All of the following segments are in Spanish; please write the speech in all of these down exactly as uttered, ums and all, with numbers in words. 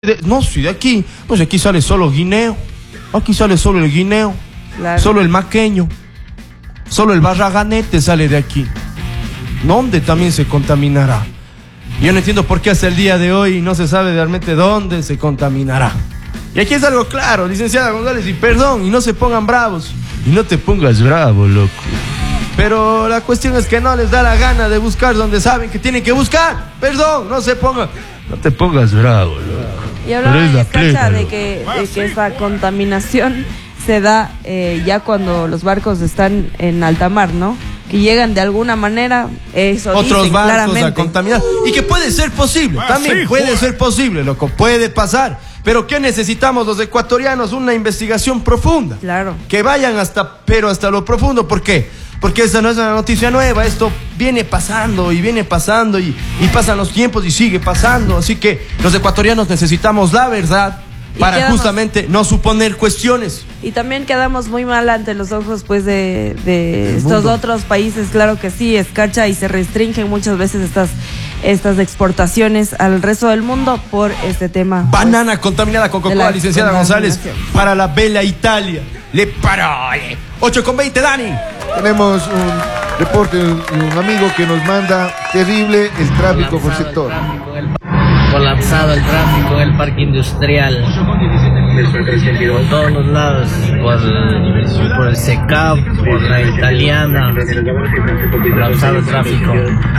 De, no, si de aquí, pues aquí sale solo guineo, aquí sale solo el guineo, claro. Solo el maqueño, solo el barraganete sale de aquí, donde también se contaminará. Yo no entiendo por qué hasta el día de hoy no se sabe realmente dónde se contaminará. Y aquí es algo claro, licenciada González, y perdón, y no se pongan bravos, y no te pongas bravo, loco. Pero la cuestión es que no les da la gana de buscar donde saben que tienen que buscar. Perdón, no se pongan, no te pongas bravo, loco. Y hablaba en Escarcha de que, de que esa contaminación se da eh, ya cuando los barcos están en alta mar, ¿no? Que llegan de alguna manera, eso otros dicen, barcos claramente. a contaminar. Y que puede ser posible, ah, también sí, puede ser posible, loco, puede pasar. Pero ¿qué necesitamos los ecuatorianos? Una investigación profunda. Claro. Que vayan hasta, pero hasta lo profundo. ¿Por qué? Porque esta no es una noticia nueva, esto viene pasando y viene pasando y, y pasan los tiempos y sigue pasando. Así que los ecuatorianos necesitamos la verdad para quedamos, justamente no suponer cuestiones. Y también quedamos muy mal ante los ojos pues de, de estos mundo. Otros países, claro que sí, Escarcha, y se restringen muchas veces estas, estas exportaciones al resto del mundo por este tema. Banana pues, contaminada con Coca-Cola, licenciada González, para la bella Italia. Le parole. ocho con veinte, Dani. Tenemos un reporte de un amigo que nos manda terrible el tráfico por sector. Colapsado el tráfico en el parque industrial. Por todos los lados. Por, por el SECAP, por la italiana. Colapsado el tráfico.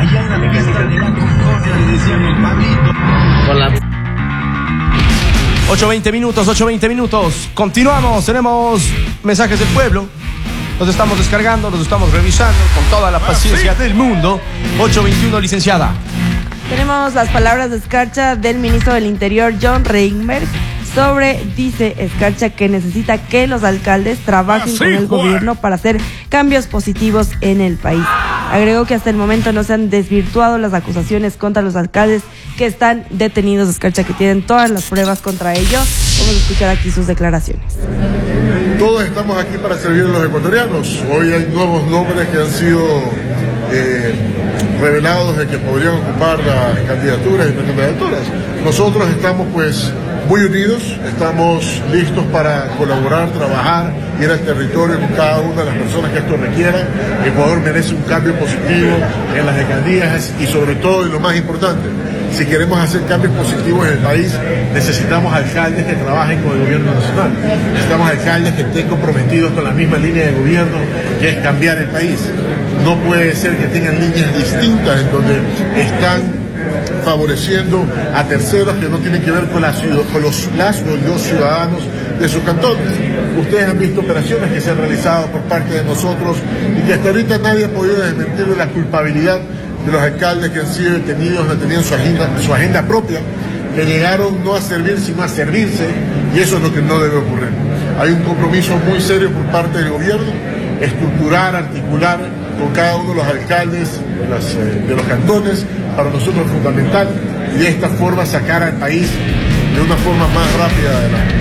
Colapsado. ocho veinte minutos, ocho veinte minutos. Continuamos, tenemos mensajes del pueblo. Los estamos descargando, los estamos revisando con toda la paciencia del mundo. ocho veintiuno, licenciada. Tenemos las palabras de Escarcha del ministro del Interior, John Reinberg, sobre, dice Escarcha, que necesita que los alcaldes trabajen con el gobierno para hacer cambios positivos en el país. Agregó que hasta el momento no se han desvirtuado las acusaciones contra los alcaldes que están detenidos. Escarcha, que tienen todas las pruebas contra ellos. Vamos a escuchar aquí sus declaraciones. Todos estamos aquí para servir a los ecuatorianos. Hoy hay nuevos nombres que han sido eh, revelados de que podrían ocupar las candidaturas y precandidaturas. Nosotros estamos pues muy unidos, estamos listos para colaborar, trabajar, ir al territorio con cada una de las personas que esto requiera. Ecuador merece un cambio positivo en las alcaldías y sobre todo, y lo más importante, si queremos hacer cambios positivos en el país, necesitamos alcaldes que trabajen con el gobierno nacional. Necesitamos alcaldes que estén comprometidos con la misma línea de gobierno, que es cambiar el país. No puede ser que tengan líneas distintas en donde están favoreciendo a terceros que no tienen que ver con, la, con los, las o los ciudadanos de sus cantones. Ustedes han visto operaciones que se han realizado por parte de nosotros y que hasta ahorita nadie ha podido desmentir de la culpabilidad de los alcaldes que han sido detenidos, que tenían su agenda, su agenda propia, que llegaron no a servir sino a servirse, y eso es lo que no debe ocurrir. Hay un compromiso muy serio por parte del gobierno, estructurar, articular con cada uno de los alcaldes de, las, eh, de los cantones, para nosotros es fundamental, y de esta forma sacar al país de una forma más rápida adelante.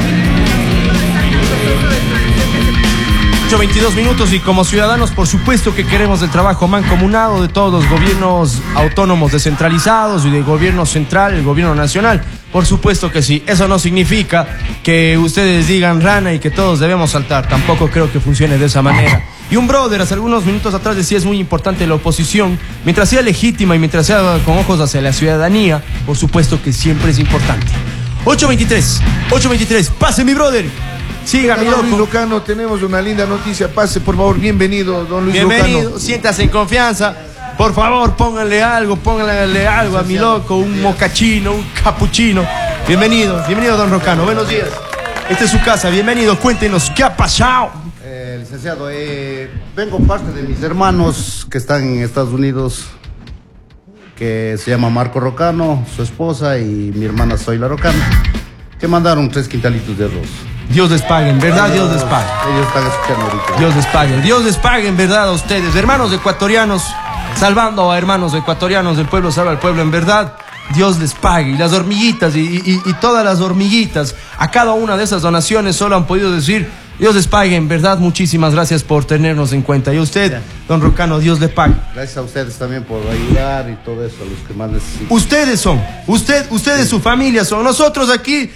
ocho veintidós minutos, y como ciudadanos por supuesto que queremos el trabajo mancomunado de todos los gobiernos autónomos descentralizados y del gobierno central, el gobierno nacional. Por supuesto que sí. Eso no significa que ustedes digan rana y que todos debemos saltar. Tampoco creo que funcione de esa manera. Y un brother hace algunos minutos atrás decía: es muy importante la oposición, mientras sea legítima y mientras sea con ojos hacia la ciudadanía. Por supuesto que siempre es importante. ocho veintitrés, ocho veintitrés, pase mi brother. Siga, mi loco. Luis Lucano, tenemos una linda noticia. Pase, por favor, bienvenido, don Luis Bienvenido, Lucano. Bienvenido, siéntase en confianza. Por favor, pónganle algo, pónganle algo a mi loco, un mocachino, un capuchino. Bienvenido, bienvenido, don Rocano, buenos días. Esta es su casa, bienvenido, cuéntenos, ¿qué ha pasado? Eh, licenciado, eh, vengo parte de mis hermanos que están en Estados Unidos, que se llama Marco Rocano, su esposa, y mi hermana Zoila Rocano, que mandaron tres quintalitos de arroz. Dios les pague, en verdad, Dios, Dios les pague. Ellos están escuchando ahorita. Dios les pague, Dios les pague, en verdad, a ustedes, hermanos ecuatorianos, salvando a hermanos ecuatorianos, del pueblo salva al pueblo, en verdad, Dios les pague. Y las hormiguitas, y, y, y todas las hormiguitas, a cada una de esas donaciones solo han podido decir: Dios les pague, en verdad, muchísimas gracias por tenernos en cuenta. Y a usted, don Rocano, Dios le pague. Gracias a ustedes también por ayudar y todo eso, a los que más necesitan. Ustedes son, usted, ustedes, sí. Su familia son. Nosotros aquí